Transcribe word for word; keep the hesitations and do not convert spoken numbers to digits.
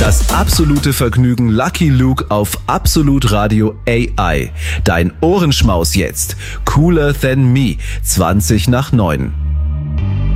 Das absolute Vergnügen Lucky Luke auf Absolut Radio A I. Dein Ohrenschmaus jetzt. Cooler Than Me. zwanzig nach neun.